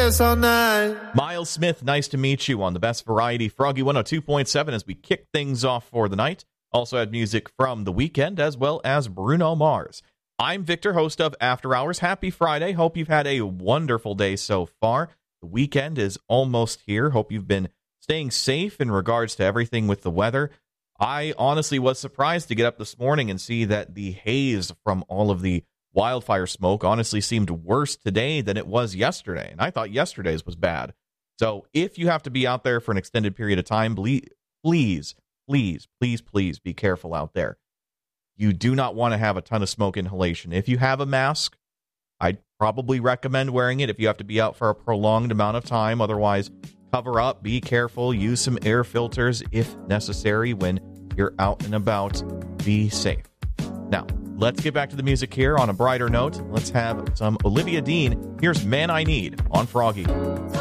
all night. Miles Smith, nice to meet you on the Best Variety Froggy 102.7 as we kick things off for the night. Also had music from The Weeknd as well as Bruno Mars. I'm Victor, host of After Hours. Happy Friday. Hope you've had a wonderful day so far. The weekend is almost here. Hope you've been staying safe in regards to everything with the weather. I honestly was surprised to get up this morning and see that the haze from all of the wildfire smoke honestly seemed worse today than it was yesterday. And I thought yesterday's was bad. So if you have to be out there for an extended period of time, please be careful out there. You do not want to have a ton of smoke inhalation. If you have a mask, I'd probably recommend wearing it if you have to be out for a prolonged amount of time. Otherwise, cover up, be careful, use some air filters if necessary when you're out and about. Be safe. Now, let's get back to the music here on a brighter note. Let's have some Olivia Dean. Here's Man I Need on Froggy.